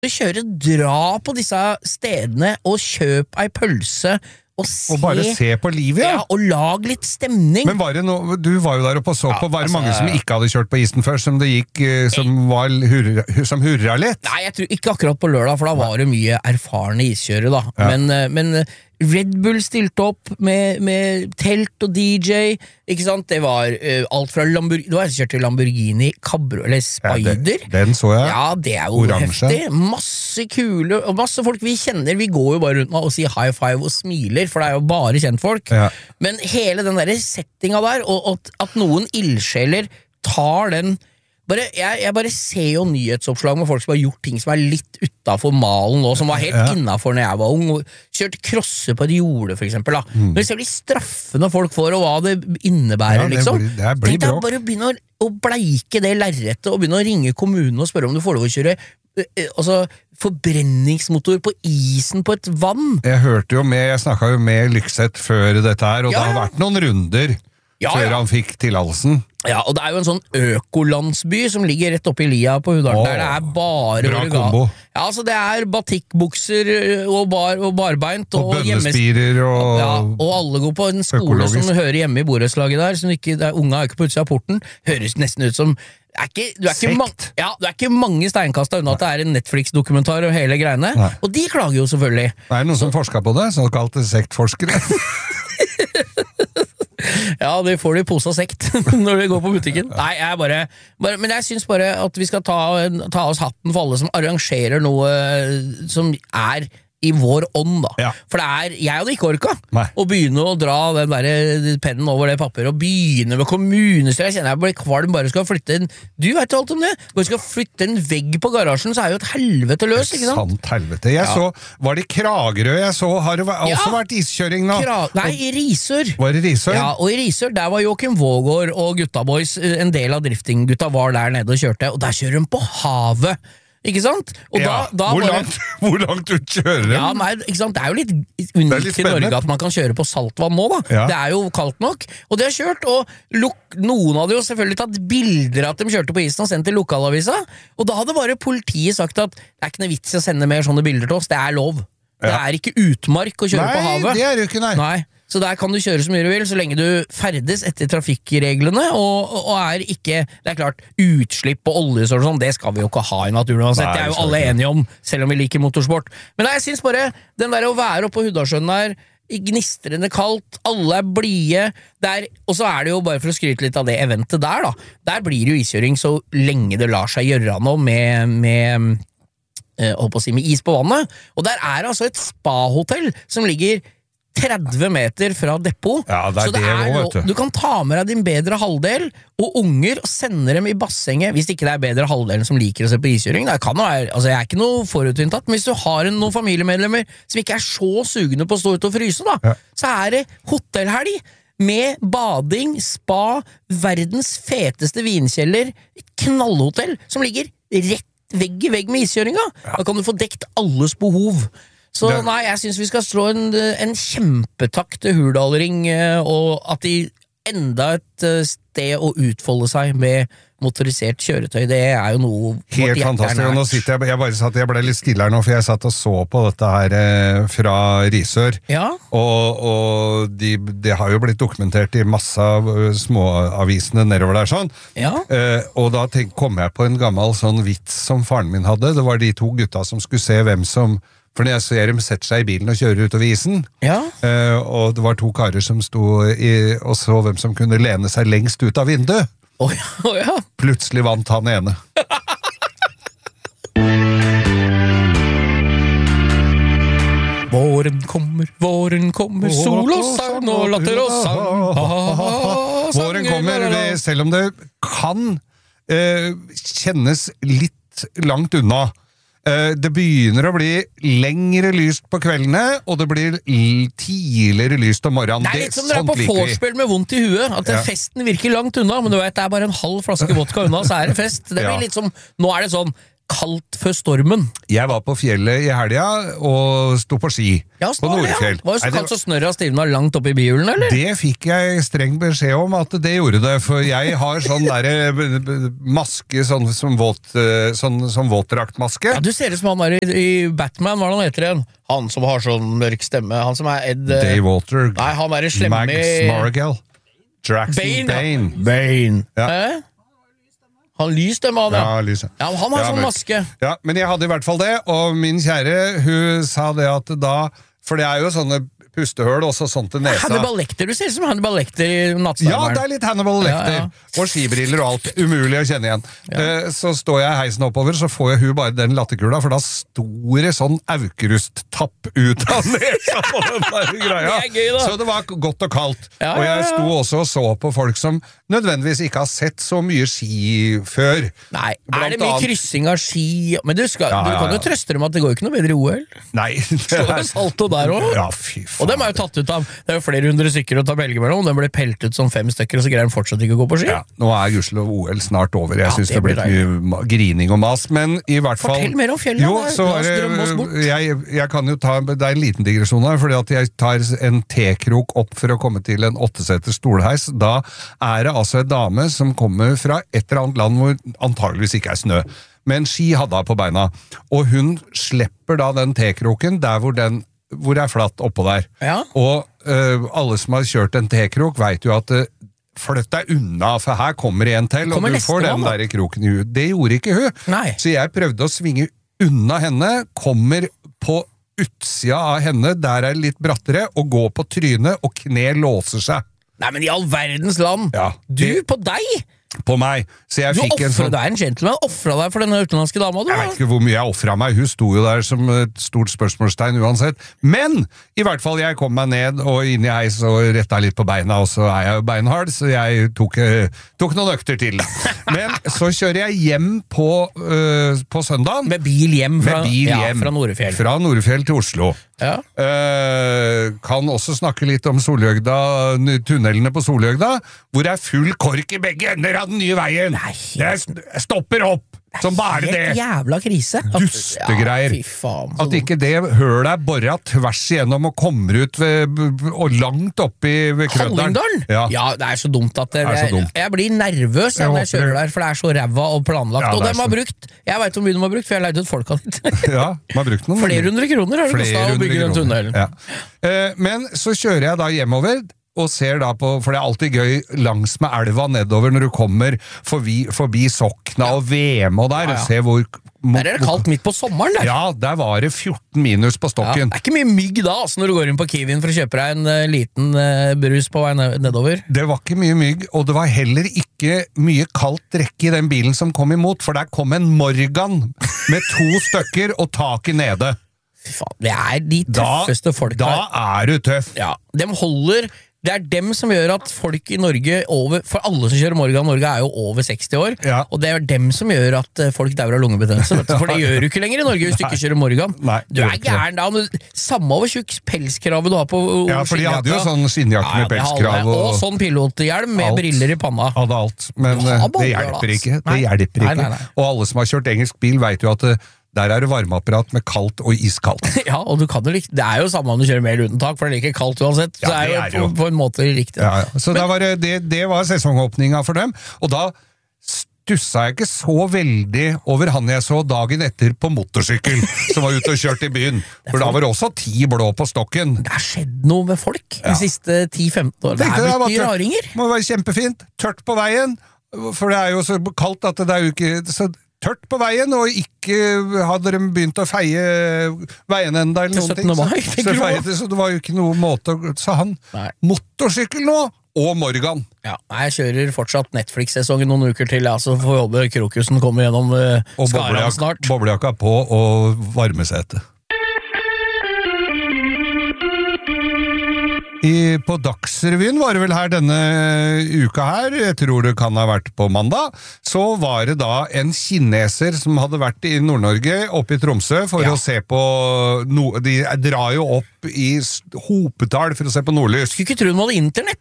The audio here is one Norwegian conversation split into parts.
kjøre, dra på disse stedene og kjøp ei pølse og bare se på livet, ja, og lag litt stemning. Men var det du var jo der oppe og så på, var det mange som ikke hadde kjørt på isen før, som det gikk, som hurra litt? Nei, jeg tror ikke akkurat på lørdag, for da var det mye erfarne iskjøre da. Ja. Men Red Bull stilte opp med telt og DJ, ikke sant? Det var alt fra Lamborghini, du har kjørt til Lamborghini Cabrio, eller Spider. Ja, den så jeg. Ja, det er jo Oransje. heftig. Masse kule, og masse folk vi kjenner, vi går jo bare rundt og sier high five og smiler, for det er jo bare kjentfolk. Ja. Men hele den der settinga der, og at noen ildsjeler tar den jeg bare ser jo nyhetsoppslag med folk som har gjort ting som er litt utenfor malen nå, som var helt innenfor når jeg var ung, og kjørt krosser på et jorde for eksempel da. Når du ser de straffene folk får, og hva det innebærer, liksom. Det blir Tenk deg bare begynne å bleike det lerretet, og begynne å ringe kommunen og spørre om du får lov å kjøre forbrenningsmotor på isen på et vann. Jeg snakket jo med Lykseth før dette her, og det har vært noen runder før han fikk tillatelsen. Ja, og det er jo en sånn økolandsby som ligger rett oppe i lia på Hudalen, der det er bare bra kombo. Ja, altså det er batikkbukser og barbeint og bønnespirer og alle går på en skole som hører hjemme i borettslaget der, som ikke, der unga er ikke på utsida av porten, høres nesten ut som du er ikke mange steinkast unna at det er en Netflix-dokumentar og hele greiene. Nei. Og de klager jo selvfølgelig. Det er noen som forsket på det, såkalte sektforskere. Ja, de får de pose av sekt når de går på butikken. Nei, men jeg synes bare at vi skal ta oss hatten for alle som arrangerer noe som er i vår ånd da. Ja. For jeg hadde ikke orket å begynne å dra den der pennen over det papiret og begynne med kommunestyret. Jeg kjenner jeg ble kvalm, bare skal flytte en du vet jo alt om det, bare skal flytte en vegg på garasjen, så er jo et helvete løs, ikke sant? Sant helvete. Så, var det i Kragerø jeg så, har det også vært iskjøring nå? Nei, i Risør. Var det Risør? Ja, og i Risør, der var Joakim Vågård og Gutta Boys, en del av driftinggutta var der nede og kjørte, og der kjører de på havet. Ikke sant? Og hvor langt du kjører dem? Ja, nei, ikke sant? Det er jo litt unikt i Norge at man kan kjøre på saltvann nå da. Ja. Det er jo kaldt nok. Og de har kjørt, og noen hadde jo selvfølgelig tatt bilder at de kjørte på isen og sendt til lokalavisa, og da hadde bare politiet sagt at det er ikke noe vits å sende mer sånne bilder til oss, det er lov. Ja. Det er ikke utmark å kjøre på havet. Nei, det er jo ikke, nei. Så der kan du kjøre så mye du vil, så lenge du ferdes etter trafikkreglene, og er ikke, det er klart, utslipp og olje og sånn, det skal vi jo ikke ha i naturen uansett, det er jo alle enige om, selv om vi liker motorsport. Men jeg synes bare, den der å være oppe på Hudalsjøen der, gnistrende kaldt, alle er blie, og så er det jo bare for å skryte litt av det eventet der da, der blir det jo iskjøring så lenge det lar seg gjøre nå med is på vannet, og der er altså et spa-hotell som ligger 30 meter fra depot, så du kan ta med deg din bedre halvdel og unger og sende dem i bassenget, hvis ikke det er bedre halvdelen som liker å se på iskjøring. Det kan være, altså jeg er ikke noe forutinntatt, men hvis du har noen familiemedlemmer som ikke er så sugne på å stå ut og fryse da, så er det hotellhelg med bading, spa, verdens feteste vinkjeller, et knallhotell som ligger rett vegg i vegg med iskjøringa. Da kan du få dekt alles behov. Så nei, jeg synes vi skal slå en kjempetakk til Hurdalring, og at de enda et sted å utfolde seg med motorisert kjøretøy, det er jo noe helt fantastisk, og nå sitter jeg ble litt stille her nå, for jeg satt og så på dette her fra Risør, og det har jo blitt dokumentert i masse av småavisene nedover der sånn, og da kom jeg på en gammel sånn vits som faren min hadde. Det var de to gutta som skulle se hvem som, for når jeg ser dem setter seg i bilen og kjører utover isen, og det var to karer som sto og så hvem som kunne lene seg lengst ut av vinduet. Plutselig vant han ene. Våren kommer, sol og sang og latter og sang. Våren kommer, selv om det kan kjennes litt langt unna. Det begynner å bli lengre lyst på kveldene, og det blir tidligere lyst om morgenen. Det er litt som dere på vorspiel med vondt i huet, at festen virker langt unna, men du vet, det er bare en halv flaske vodka unna, så er det fest. Det blir litt som, nå er det sånn, kaldt før stormen. Jeg var på fjellet i helga og sto på ski på Nordfjell. Var det så kaldt så snørra stivna langt opp i bihulen, eller? Det fikk jeg streng beskjed om at det gjorde det, for jeg har sånn der maske, sånn som våtdraktmaske. Ja, du ser ut som han der i Batman, hva han heter igjen? Han som har sånn mørk stemme, han som er Ed... Dave Walter. Nei, han er slemme... Max Margell. Jackson Bane. Ja. Han lyste dem av det. Ja, lyset. Ja, han har sånn maske. Ja, men jeg hadde i hvert fall det, og min kjære, hun sa det at da, for det er jo sånne pustehøl også sånn til nesa. Hannibal Lecter, du ser ut som Hannibal Lecter i Nattsvermeren. Ja, det er litt Hannibal Lecter. Og skibriller og alt. Umulig å kjenne igjen. Så står jeg heisen oppover, så får jeg hun bare den latterkula, for da står det sånn aukerust-tapp ut av nesa på den der greia. Det er gøy, da. Så det var godt og kaldt. Og jeg sto også og så på folk som nødvendigvis ikke har sett så mye ski før. Nei, er det mye kryssing av ski? Men du kan jo trøste dem at det går ikke noe bedre i OL. Nei. Så det er salto der også. Ja, fy faen. Og dem er jo tatt ut av, det er jo flere hundre stykker å ta belge mellom, de ble pelt ut sånn 5 stykker, og så greier de fortsatt ikke å gå på ski. Ja, nå er gudskjelov OL snart over, jeg synes det blir mye grining og mas, men i hvert fall... Fortell mer om fjellet, jo, så jeg kan jo ta, det er en liten digresjon her, fordi at jeg tar en T-krok opp for å komme til en 8-seters stolheis, da er det altså en dame som kommer fra et eller annet land hvor antageligvis ikke er snø, men ski hadde hun på beina, og hun slipper da den T-kroken der hvor det er flatt oppå der. Ja. Og alle som har kjørt en T-krok vet jo at flytt deg unna, for her kommer det en til, og du får den der kroken i huet. Det gjorde ikke hun. Nei. Så jeg prøvde å svinge unna henne, kommer på utsida av henne, der er det litt brattere, og går på trynet, og kne låser seg. Nei, men i all verdens land! Ja, På deg! På meg. Så jeg fikk en sånn... Du er en gentleman, offret deg for denne utenlandske dama, du. Jeg vet ikke hvor mye jeg offret meg, hun sto jo der som et stort spørsmålstegn uansett. Men, i hvert fall, jeg kom meg ned og inn i heis og rettet litt på beina, og så er jeg jo beinhard, så jeg tok noen økter til. Men så kjører jeg hjem på søndagen. Med bil hjem fra Norefjell. Fra Norefjell til Oslo. Ja. Kan også snakke litt om Solhjøgda, tunnelene på Solhjøgda, hvor det er full kork i begge ender av den nye veien. Nei. Det stopper opp som bare det. Helt jævla krise. Dustegreier. Ja, fy faen. At ikke det hølet er borret tvers igjennom og kommer ut og langt oppi ved Krødderen. Hallingdalen? Ja, det er så dumt at jeg blir nervøs når jeg kjører der, for det er så ræva og planlagt. Og de har brukt, jeg vet hvor mye de har brukt, for jeg har leid ut folka ditt. Ja, de har brukt noen. Flere hundre kroner har det kostet å bygge den tunnelen. Ja. Men så kjører jeg da hjemover, og ser da på, for det er alltid gøy langs med elva nedover når du kommer forbi Sokna og VM og der, og ser hvor... Der er det kaldt midt på sommeren der. Ja, der var det 14 minus på stokken. Det er ikke mye mygg da, altså, når du går inn på Kiwien for å kjøpe deg en liten brus på vei nedover. Det var ikke mye mygg, og det var heller ikke mye kaldt drekke i den bilen som kom imot, for der kom en Morgan med 2 stykker og taket nede. Fy faen, det er de tøffeste folk her. Da er du tøff. Ja, det er dem som gjør at folk i Norge for alle som kjører Morgan, Norge er jo over 60 år, og det er dem som gjør at folk dauer av lungebetennelse, for det gjør du ikke lenger i Norge hvis du ikke kjører Morgan. Nei, du er gæren da, samme over tjukk pelskravet du har på skinnjakka. Ja, for de hadde jo sånn skinnjakke med pelskrav. Og sånn pilothjelm med briller i panna. Hadde alt, men det hjelper ikke. Det hjelper ikke. Og alle som har kjørt engelsk bil vet jo at der er det varmeapparat med kaldt og iskaldt. Ja, og det er jo samme om du kjører mer uten tak, for det er like kaldt uansett. Så det er jo på en måte riktig. Ja. Så det var sesongåpninga for dem, og da stussa jeg ikke så veldig over han jeg så dagen etter på motorsykkel, som var ute og kjørt i byen. For da var det også 10 blå på stokken. Det har skjedd noe med folk de siste 10-15 år. Det er blitt mye raringer. Det må være kjempefint. Tørt på veien, for det er jo så kaldt at det er jo ikke... Så tørt på veien, og ikke hadde de begynt å feie veien enda, eller noen ting. Så det var jo ikke noe måte, sa han. Motorsykkel nå, og Morgan. Ja, jeg kjører fortsatt Netflix-sesongen noen uker til, så får vi håpe Krokusen kommer gjennom Skaran snart. Og boblejakka på, og varmesete. På Dagsrevyen var det vel her denne uka her, jeg tror det kan ha vært på mandag, så var det da en kineser som hadde vært i Nord-Norge, oppe i Tromsø, for å se på, de drar jo opp i hopetall for å se på nordlys. Skulle ikke tro de hadde internett.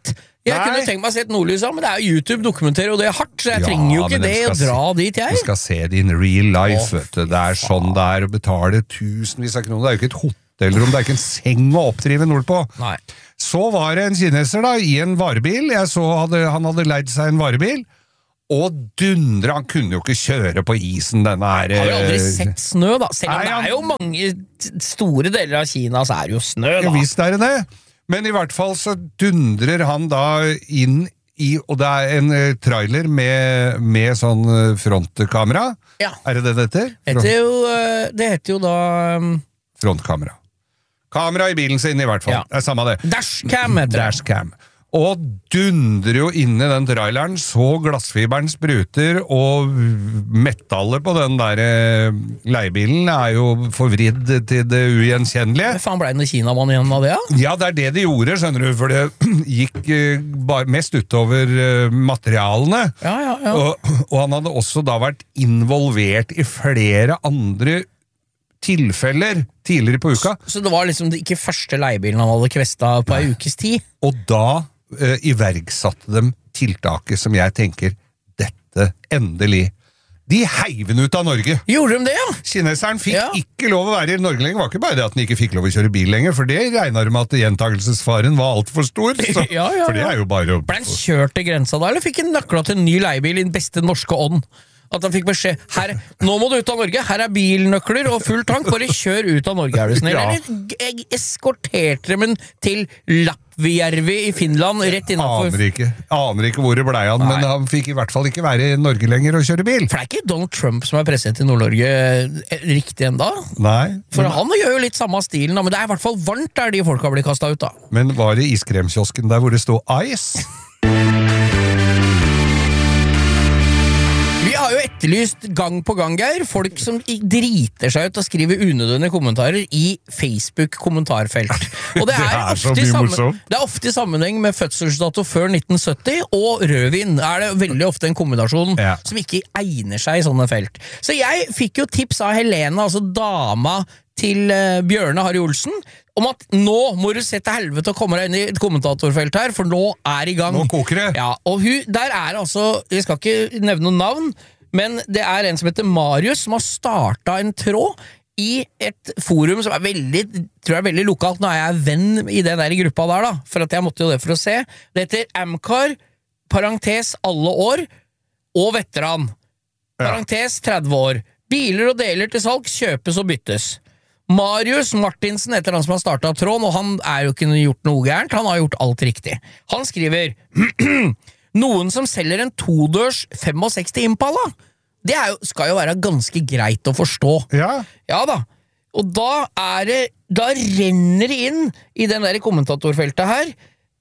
Jeg kunne tenkt meg å se et nordlysa, men det er YouTube dokumenterer, og det er hardt, så jeg trenger jo ikke det å dra dit, jeg. Du skal se det in real life, vet du. Det er sånn det er å betale tusenvis av kroner. Det er jo ikke et hotellrom, det er ikke en seng å oppdrive nordpå. Nei. Så var det en kineser da, i en varebil. Jeg så han hadde leid seg en varebil, og dundre, han kunne jo ikke kjøre på isen, denne her... Har jo aldri sett snø da, selv om det er jo mange store deler av Kina, så er det jo snø da. Ja, visst er det. Men i hvert fall så dundrer han da inn i, og det er en trailer med sånn frontkamera. Ja. Er det heter? Det heter jo da... Frontkamera. Kamera i bilen sin i hvert fall. Ja. Det er samme det. Dashcam heter det. Dashcam. Og dundrer jo inn i den traileren, så glassfiberen spruter, og metallet på den der leiebilen er jo forvridd til det ugjenkjennelige. Hva faen ble det Kinamann igjen av det, ja? Ja, det er det de gjorde, skjønner du, for det gikk mest utover materialene. Ja. Og han hadde også da vært involvert i flere andre tilfeller tidligere på uka. Så det var liksom ikke første leiebilen han hadde kvestet på en ukes tid? Og da iverksatte dem tiltaket som jeg tenker, dette endelig. De heiv den ut av Norge. Gjorde de det, ja? Kineseren fikk ikke lov å være i Norge lenger. Det var ikke bare det at han ikke fikk lov å kjøre bil lenger, for det regnet de med at gjentagelsesfaren var alt for stor. Så, for det er jo bare... Ble han kjørt til grensa da, eller fikk han nøkla til en ny leiebil i den beste norske ånd? At han fikk beskjed, nå må du ut av Norge, her er bilnøkler og full tank, bare kjør ut av Norge, er du snill. Eller jeg eskorterte dem til Lappjärvi i Finland, rett innenfor. Aner ikke hvor det ble han, men han fikk i hvert fall ikke være i Norge lenger og kjøre bil. For det er ikke Donald Trump som er president i Nord-Norge riktig enda. Nei. For han gjør jo litt samme stilen, men det er i hvert fall varmt der de folka blir kastet ut da. Men var det iskremkiosken der hvor det stod Ice? Vi har jo etterlyst gang på gang, Geir, folk som driter seg ut og skriver unødvendige kommentarer i Facebook-kommentarfelt. Og det er ofte i sammenheng med fødselsdato før 1970 og rødvin. Er det veldig ofte en kombinasjon som ikke egner seg i sånne felt. Så jeg fikk jo tips av Helene, altså dama til Bjørne Harry Olsen, om at nå må du se til helvete og komme deg inn i et kommentatorfelt her, for nå er i gang. Nå koker det. Ja, og der er altså, jeg skal ikke nevne noen navn, men det er en som heter Marius, som har startet en tråd i et forum som er veldig, tror jeg er veldig lokalt. Nå er jeg venn i den der gruppa der da, for at jeg måtte jo det for å se. Det heter Amcar, parentes alle år, og veteran. Parentes 30 år. Biler og deler til salg kjøpes og byttes. Marius Martinsen heter han som har startet tråden, og han er jo ikke gjort noe gærent, han har gjort alt riktig. Han skriver, noen som selger en 2-dørs 65 Impala, det skal jo være ganske greit å forstå. Ja da. Og da renner det inn i den der kommentatorfeltet her,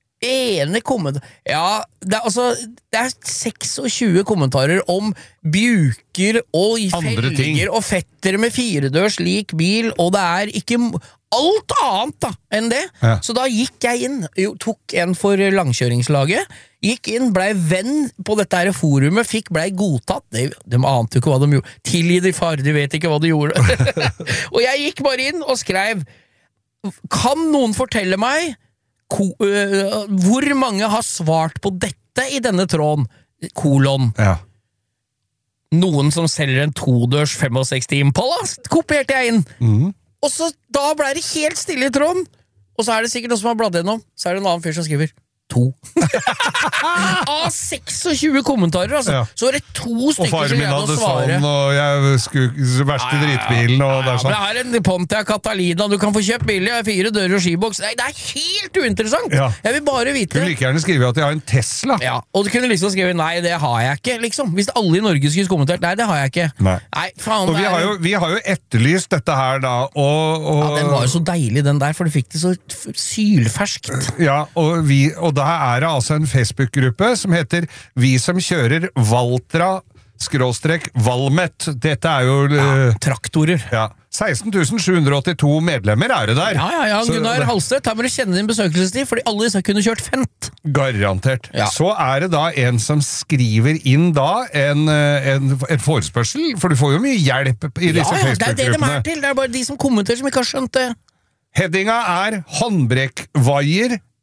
det er 26 kommentarer om bjuker og felger og fetter med 4-dørs lik bil, og det er ikke alt annet da enn det. Så da gikk jeg inn, tok en for langkjøringslaget, gikk inn, ble venn på dette her forumet, ble godtatt, de ante jo ikke hva de gjorde, tilgi de far, de vet ikke hva de gjorde. Og jeg gikk bare inn og skrev, kan noen fortelle meg hvor mange har svart på dette i denne tråden? Kolon. Noen som selger en 2-dørs 65 Impala, kopierte jeg inn. Og så da ble det helt stille i tråden. Og så er det sikkert noen som har bladd gjennom. Så er det en annen fyr som skriver 2. Av 26 kommentarer, altså. Så var det 2 stykker som greide å svare. Og faren min hadde sånn, og jeg skulle verste drittbilen, og det er sånn. Men jeg har en Pontiac Catalina, du kan få kjøpt billig, 4 dører og skiboks. Det er helt uinteressant. Jeg vil bare vite. Du like gjerne skrive at jeg har en Tesla. Ja, og du kunne liksom skrive, nei, det har jeg ikke, liksom. Hvis alle i Norge skulle kommentert, nei, det har jeg ikke. Nei, faen. Og vi har jo etterlyst dette her da, og ja, den var jo så deilig, den der, for du fikk det så sylferskt. Ja, og da er det altså en Facebook-gruppe som heter Vi som kjører Valtra/Valmet. Dette er jo... traktorer. Ja. 16.782 medlemmer er det der. Ja, Gunnar Halstedt, her må du kjenne din besøkelsestid, fordi alle disse kunne kjørt Fent. Garantert. Så er det da en som skriver inn da en forespørsel, for du får jo mye hjelp i disse Facebook-gruppene. Det er det de er til, det er bare de som kommenterer som ikke har skjønt det. Headinga er håndbrekkvaier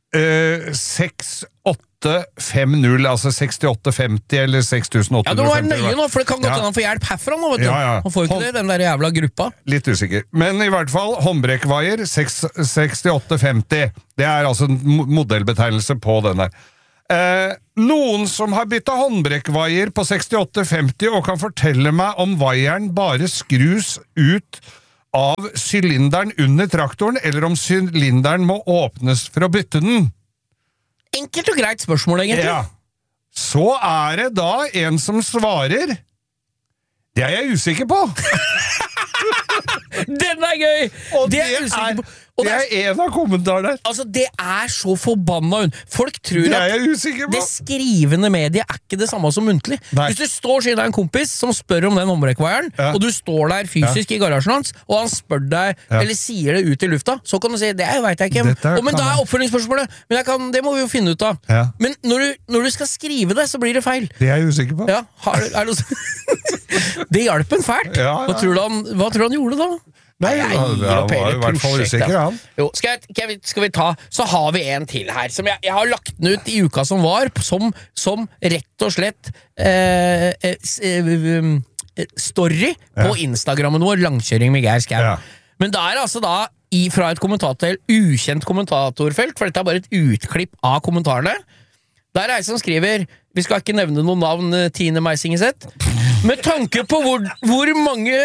6850, altså 6850 eller 6850. Ja, du må være nøye nå, for det kan godt hende han får hjelp herfra nå, vet du. Han får ikke det, den der jævla gruppa. Litt usikker. Men i hvert fall, håndbrekkvaier 6850. Det er altså en modellbetegnelse på den der. Noen som har byttet håndbrekkvaier på 6850 og kan fortelle meg om vaieren bare skrus ut av sylinderen under traktoren, eller om sylinderen må åpnes for å bytte den? Enkelt og greit spørsmål, egentlig. Ja. Så er det da en som svarer. Det er jeg usikker på. Den er gøy! Og det er usikker på. Det er en av kommentarene der. Altså, det er så forbanna folk tror det er jeg usikker på. Det skrivende mediet er ikke det samme som muntlig. Nei. Hvis du står siden av en kompis som spør om den håndbrekkvaieren, og du står der fysisk i garasjen hans, og han spør deg, eller sier det ut i lufta, så kan du si, det vet jeg ikke. Men da er oppfølgingsspørsmålet, det må vi jo finne ut av. Men når du skal skrive det, så blir det feil. Det er jeg usikker på. Ja, det hjalp en fælt. Hva tror du han gjorde da? Nei, han var i hvert fall usikker, han. Jo, skal vi ta, så har vi en til her, som jeg har lagt den ut i uka som var, som rett og slett story på Instagrammen vår, Langkjøring med Geir Skau. Men det er altså da, fra et ukjent kommentatorfelt, for dette er bare et utklipp av kommentarene, der er jeg som skriver, vi skal ikke nevne noen navn, Tine Meisingeseth, med tanke på hvor mange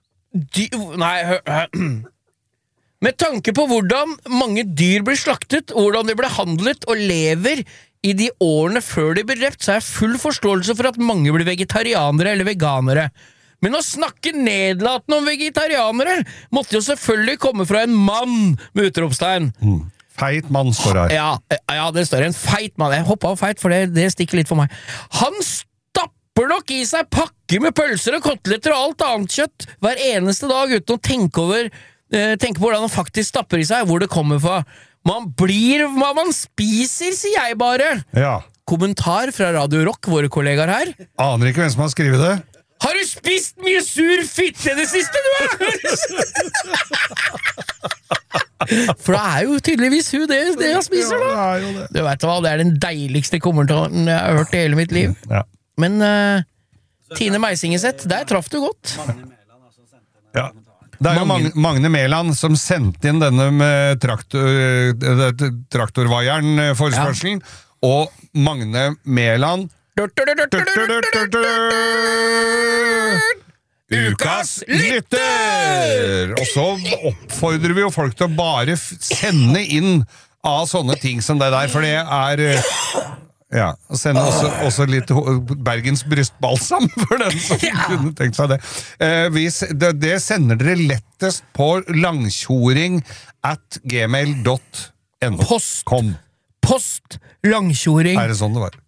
med tanke på hvordan mange dyr blir slaktet, hvordan de blir handlet og lever i de årene før de blir drept, så er jeg full forståelse for at mange blir vegetarianere eller veganere. Men å snakke nedlatende om vegetarianere måtte jo selvfølgelig komme fra en mann med utropstegn. Feit mann står her. Ja, det står en feit mann. Jeg hoppet av feit, for det stikker litt for meg. Han stapper nok i seg pakker med pølser og koteletter og alt annet kjøtt hver eneste dag uten å tenke på hvordan han faktisk stapper i seg, hvor det kommer fra. Man blir hva man spiser, sier jeg bare. Kommentar fra Radio Rock, våre kollegaer her. Aner ikke hvem som har skrivet det. Har du spist mye sur fitte det siste, du? For det er jo tydeligvis det jeg spiser, da. Du vet hva, det er den deiligste kommentaren jeg har hørt i hele mitt liv. Men Tine Meisingeseth, der traff du godt. Det er jo Magne Mæland som sendte inn denne med traktorvaieren forespørselen, og Magne Mæland Ukas lytter! Og så oppfordrer vi jo folk til å bare sende inn av sånne ting som det der, for det er... og sende også litt Bergens brystbalsam for den som kunne tenkt seg det. Det sender dere lettest på langkjoring@gmail.no. Post langkjoring. Er det sånn det var?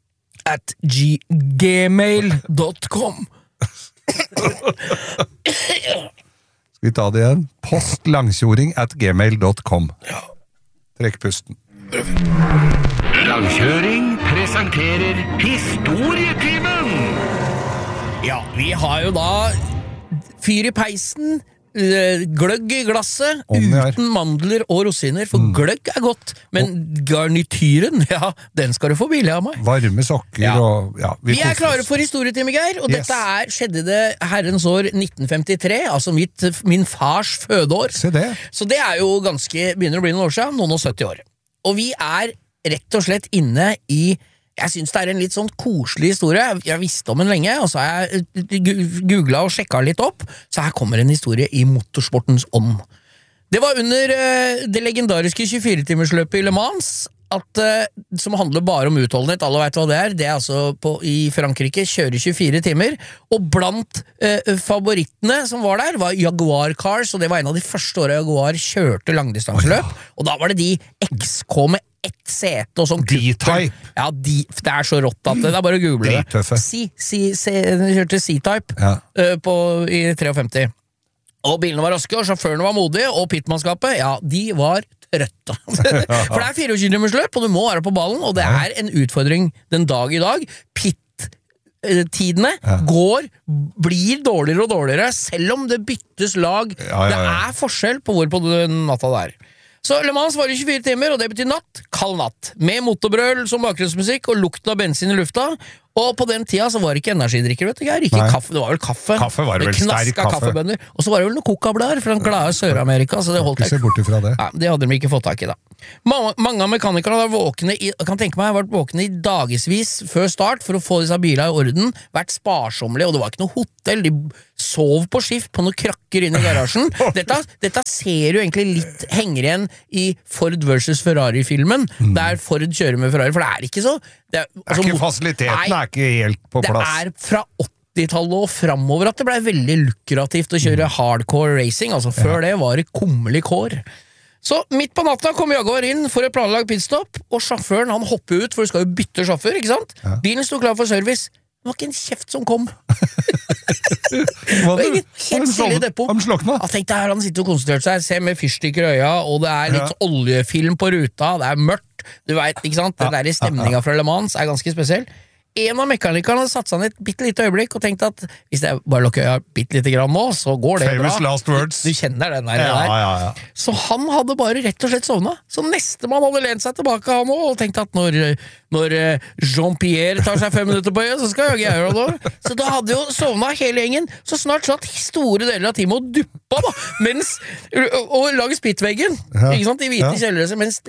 @gmail.com. Skal vi ta det igjen? Post langkjoring@gmail.com. Trekk pusten. Langkjøring presenterer Historietimen! Ja, vi har jo da fyr i peisen, gløgg i glasset, uten mandler og rosiner, for gløgg er godt, men garnityren, den skal du få billig av meg. Varme sokker og... Vi er klare for historietime, Geir, og dette skjedde det herrens år 1953, altså min fars fødeår. Se det. Så det er jo begynner å bli noen år siden, noen og 70 år. Og vi er rett og slett inne i, jeg synes det er en litt sånn koselig historie, jeg visste om den lenge, og så har jeg googlet og sjekket litt opp, så her kommer en historie i motorsportens ånd. Det var under det legendariske 24-timersløpet i Le Mans, som handler bare om utholdenhet, alle vet hva det er altså i Frankrike, kjører 24 timer, og blant favorittene som var der, var Jaguar Cars, og det var en av de første årene Jaguar kjørte langdistanseløp, og da var det de XK med ett sete og sånn D-Type. Ja, det er så rått at det er bare å google det. Kjørte C-Type i 53. Og bilene var raske, og sjåførene var modige, og pitmannskapet, de var trøtte. For det er 24-timersløp, og du må være på ballen, og det er en utfordring den dag i dag. Tidene blir dårligere og dårligere, selv om det byttes lag. Det er forskjell på hvor på natta det er. Så Le Mans varer 24 timer, og det betyr natt, kald natt, med motorbrøl som bakgrunnsmusikk og lukten av bensin i lufta. Og på den tida så var det ikke energidrikker, vet du, Geir. Ikke kaffe, det var vel kaffe. Kaffe var det vel, sterk kaffe. Kaffebønner. Og så var det vel noen kokablader fra den glade Sør-Amerika, så det holdt jeg. Se bort ifra det. Ja, det hadde de ikke fått tak i da. Mange av mekanikerne har våkne i, kan tenke meg, har vært våkne i dagesvis før start for å få disse bilene i orden, vært sparsomlige, og det var ikke noe hotell, de sov på skift på noen krakker inn i garasjen. Dette ser jo egentlig litt henger igjen i Ford versus Ferrari-filmen, der Ford kjører med Ferrari, for det er ikke så... Det er ikke fasiliteten er ikke helt på plass. Det er fra 80-tallet og fremover at det ble veldig lukrativt å kjøre hardcore racing, altså før det var det kummelig kår. Så midt på natta kom Jaguar inn for et planlagt pitstop, og sjåføren han hopper ut, for du skal jo bytte sjåfør, ikke sant? Bilen stod klar for service. Det var ikke en kjeft som kom. Det var ingen helt stille i depot. Jeg tenkte her han sitter og konsentrert seg, ser med fyrstikker i øya, og det er litt oljefilm på ruta, det er mørkt, du vet, ikke sant? Det der i stemninga fra Le Mans er ganske spesiell. En av mekanikerne hadde satt seg ned et bittelite øyeblikk og tenkte at hvis jeg bare lukker øya bittelite grann nå, så går det Famous bra. last words. Du kjenner den der. Ja. Så han hadde bare rett og slett sovnet. Så nestemann hadde lent seg tilbake han også, og tenkte at når Jean-Pierre tar seg 5 minutter på øya, så skal jeg gjøre det. Så da hadde jo sovnet hele gjengen. Så snart satt store deler av teamet og duppa da, og laget spittveggen, ikke sant, de hvite kjellere, mens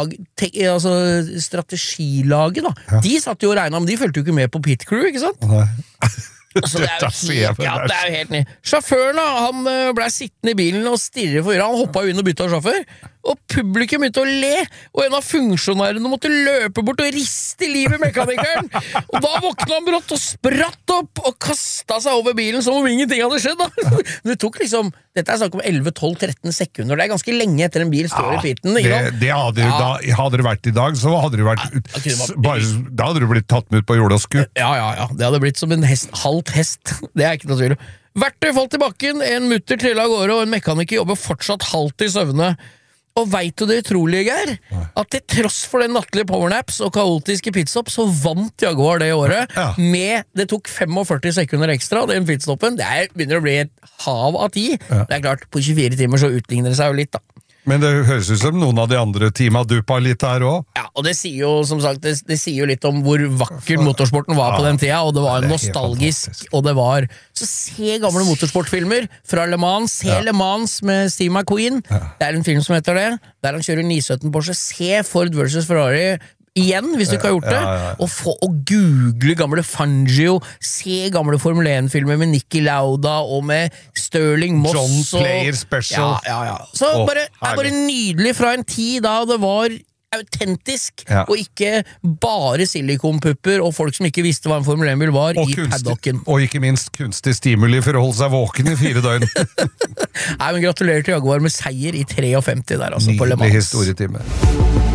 strategilaget da, de satt jo og regnet, men de følte jo ikke med på pit crew, ikke sant? Så det er jo helt ny. Sjåføren da, han ble sittende i bilen og stirre for han hoppet jo inn og bytta sjåfør, og publikum begynte å le, og en av funksjonærene måtte løpe bort og riste livet i mekanikeren, og da våknet han brått og spratt opp og kastet seg over bilen som om ingenting hadde skjedd da. Det tok liksom, dette er snakk om 11, 12, 13 sekunder, det er ganske lenge etter en bil står i pitten. Det hadde det vært i dag, så hadde det vært, da hadde du blitt tatt med ut på jorda og skutt. Ja, det hadde blitt som en halvt hest, det er ikke noe tvil. Verktøy falt i bakken, en mutter trillet av gårde, og en mekaniker jobber fortsatt halvt i søvne. Og vet du det utrolige, Geir? At til tross for den nattlige powernaps og kaotiske pitstop, så vant Jaguar det året med, det tok 45 sekunder ekstra, den pitstoppen, det begynner å bli et hav av 10. Det er klart, på 24 timer så utligner det seg jo litt da. Men det høres ut som noen av de andre teamene duppa litt her også. Ja, og det sier jo, som sagt, det sier jo litt om hvor vakker motorsporten var på den tida, og det var nostalgisk, og det var... Så se gamle motorsportfilmer fra Le Mans, se Le Mans med Steve McQueen, det er en film som heter det, der han kjører 917 Porsche, se Ford versus Ferrari, igjen, hvis du ikke har gjort det, og google gamle Fangio, se gamle Formel 1-filmer med Niki Lauda og med Sterling Moss John Player Special. Så det er bare nydelig fra en tid da det var autentisk, og ikke bare silikonpupper og folk som ikke visste hva en Formel 1-bil var i paddocken. Og ikke minst kunstig stimuli for å holde seg våken i 4 døgn. Nei, men gratulerer til Jaguar med seier i 53 der, altså, på Le Mans. Nydelig historietime.